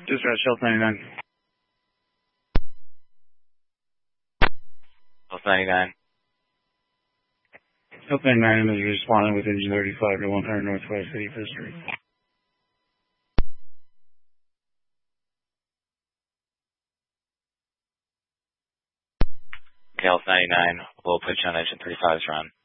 Dispatch, Health 99. Health 99. Health 99 is responding with engine 35 to 100 Northwest 85th Street. Okay, Health 99. We'll put you on engine 35's run.